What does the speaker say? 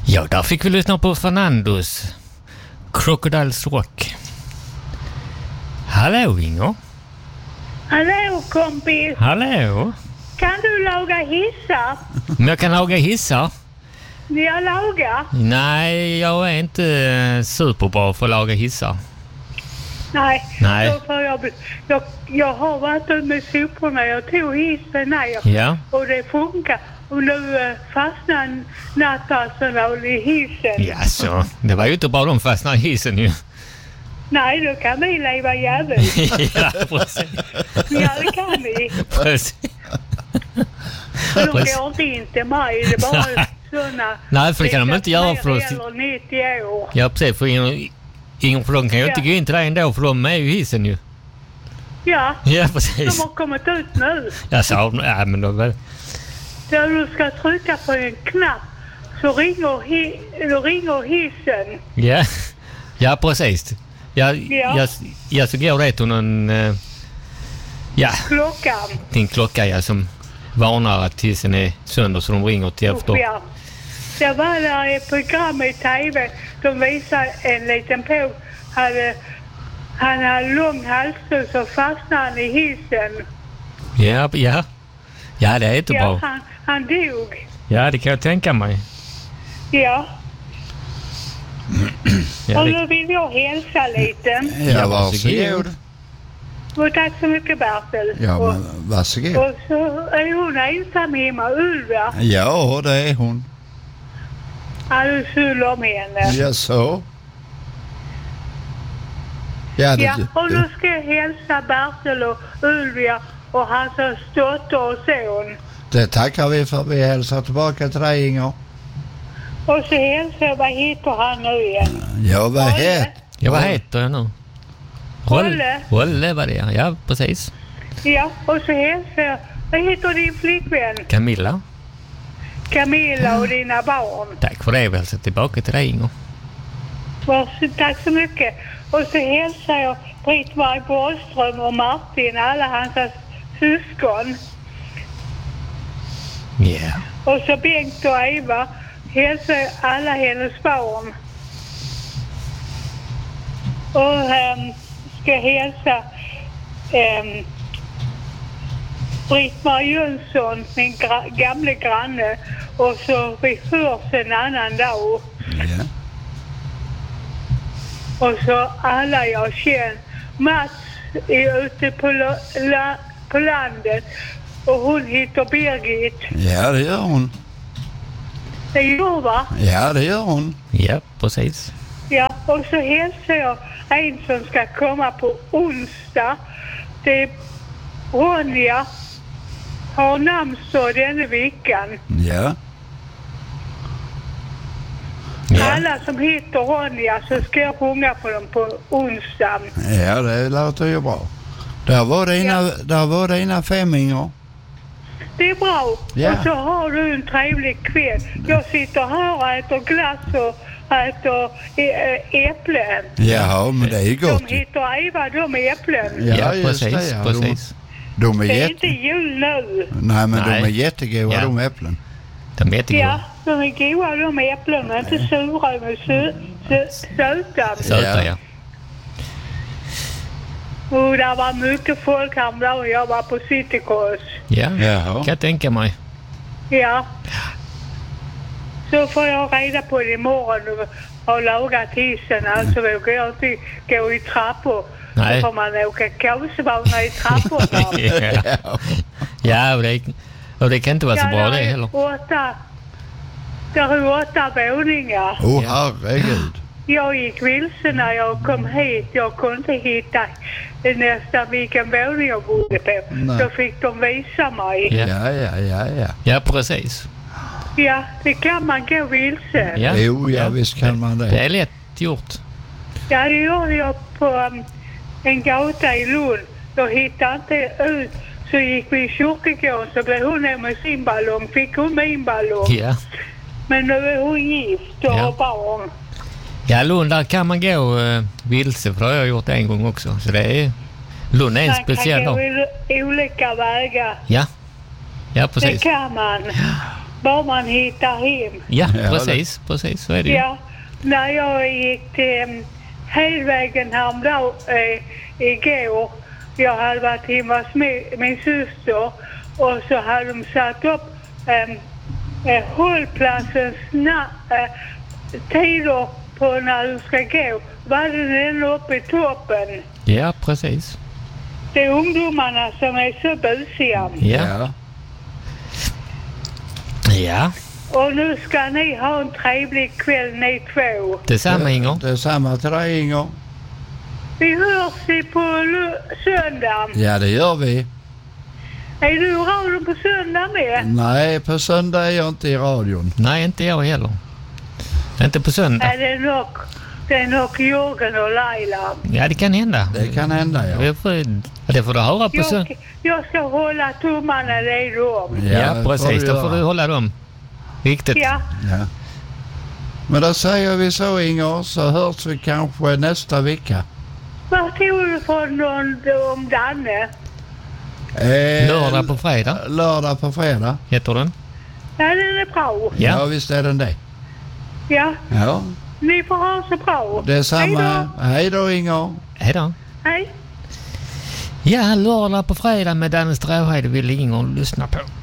Ja, där fick vi lyssna på Fernandos Crocodiles Rock. Hallå, Inger. Hallå, kompis. Hallå. Kan du laga hissar? Men jag kan laga hissar? Jag lagar? Nej, jag är inte superbra för att laga hissar. Nej. Nej. Jag har varit ute med soporna. Jag tog hissen ner. Ja. Och det funkar. Och nu fastnar nattassarna i hissen. Ja, så. Det var ju inte bara de fastnade i hissen ju. Nej, då kan vi leva jävel. Ja, precis. Ja, det kan vi. Precis. De går inte in till mig. Det är bara sådana... Nej, för det kan de inte göra för oss. Eller 90 år. Ja, precis. För ingen för de kan ju inte gå in till dig ändå, för de är ju hissen ju. Ja, ja precis. De har kommit ut nu. Jag sa, ja men då väl. Där du ska trycka på en knapp så ringer hissen. Ja, ja precis. Ja, så går det till någon... ja. Klockan. Din klocka, ja, som varnar att hissen är sönder så de ringer till efter. Ja. Det var där ett program i tv. De visade en liten på. Han hade lång halsduk så fastnade han i hissen. Ja. Ja, det är inte bra. Ja, han dog. Ja, det kan jag tänka mig. Ja. Ja, och nu vill jag hälsa lite. Ja, varsågod. Och tack så mycket, Bertil. Ja, men varsågod. Och så är hon ensam hemma, Ulva. Ja, det är hon. Ja, du suller om henne. Ja, så. Ja, och nu ska jag hälsa Bertil och Ulva och hans dotter och son. Det tackar vi för. Vi hälsar tillbaka till dig, Inger. Och så hälsar jag, vad heter han nu igen? Ja, vad heter? Ja, vad heter jag nu? Rolle var det, ja, precis. Ja, och så hälsar jag, vad heter din flickvän? Camilla och dina barn. Tack för det, vi hälsar tillbaka till dig, Inger. Tack så mycket. Och så hälsar jag Britt-Marie Borgström och Martin, alla hans syskon. Ja. Yeah. Och så Bengt och Eva hälsar alla hennes barn. Och ska hälsa Britt-Marie Jönsson, min gamla granne. Och så vi hörs en annan dag. Ja. Och så alla jag känner. Mats är ute på landet. Och hon heter Birgit. Ja, det gör hon. Det gör, va? Ja, det gör hon. Ja, precis. Ja, och så hälsar jag en som ska komma på onsdag. Det är Ronja. Har namnsdag denna veckan. Ja. Alla som heter Ronja så ska jag sjunga på dem på onsdag. Ja, det låter ju bra. Där var dina 5, Inger. Det är bra. Ja. Och så har du en trevlig kväll. Jag sitter här och äter glass och äter äpplen. Ja, men det är gott. De heter Eva, de äpplen. Ja, precis. Det, precis. De är det är inte jul nu. Nej, men de är jättegoda, de äpplen. De är jättegoda. Ja, de är goda, de äpplen. Men inte sura, men söta. Söta, ja. Och det var mycket folk häromdagen. Jag var på Citycross. Ja, kan jag tänka mig. Ja. Så får jag reda på det imorgon och lagat hissen. Alltså vågar jag inte gå i trappor. Nej. Då får man åka kåsvagnar i trapporna. Ja, och det kan inte vara så bra det heller. Det är 8 våningar. Herregud. Jag gick vilse när jag kom hit. Jag kunde inte hitta nästan vilken våning jag bodde på. Nej. Då fick de visa mig. Ja. Ja, precis. Ja, det kan man gå vilse. Ja. Ja, visst kan man det. Det är lätt gjort. Ja, det gjorde jag på en gata i Lund. Jag hittade inte ut. Så gick vi i kyrkogården så blev hon med sin ballong. Fick hon min ballong. Ja. Men nu är hon gift och har barn. Ja, Lund, där kan man gå vilse, för det har jag gjort en gång också. Så det är... Lund är en speciell dag. Man kan gå olika vägar. Ja, precis. Det kan man. Bara man hittar hem. Ja, Ja, precis, så är det ju. Ja, när jag gick till helvägen häromdagen igår. Jag hade varit hemma hos min syster och så hade de satt upp hållplatsens tider på när du ska gå. Var den uppe i toppen? Ja, precis. Det är ungdomarna som är så busiga. Ja. Ja, Och nu ska ni ha en trevlig kväll ni två. detsamma Inger. Det är samma till dig, Inger. Vi hörs på söndag. Ja, det gör vi. Är du i radion på söndag med? Nej, på söndag är jag inte i radion. Nej, inte jag heller. Inte på söndag. Nej, det är nog Jörgen och Laila. Ja, det kan hända. Det kan hända, ja. Det får du höra på söndag. Jag ska hålla tummarna i dem. Ja, det precis. du Då får göra. du hålla dem. Riktigt. Ja, Ja. Men då säger vi så, Inger, så hörs vi kanske nästa vecka. vad tror du för någon om Danne? Lördag på fredag Lördag på fredag. heter den. Ja, den är bra. Ja. Visst är den det. Ja, Ja, ni får ha så bra. det är samma. Hej då, Inger. Hej då. Hej. Ja, lördag på fredag med Danne Stråhed vill Inger lyssna på.